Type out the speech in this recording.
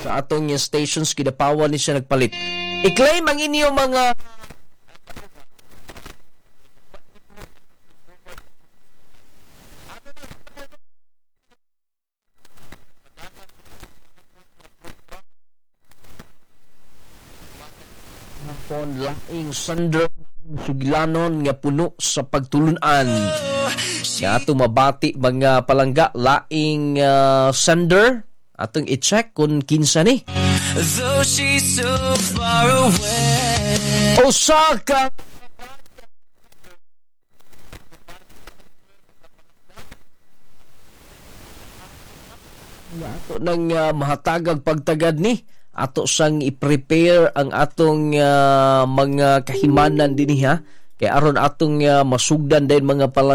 sa atong stations kidapawan ni siya nagpalit. I-claim ang inyong mga phone laing sender sugilanon nga puno sa pagtulunan. Nga atong mabati mga palangga laing sender atong i-check kung kinsa ni. Though she's so far away. Osaka ato nang mahatagag pagtagad ni ato sang i-prepare ang atong mga kahimanan dinhi ha kay aron atong masugdan din mga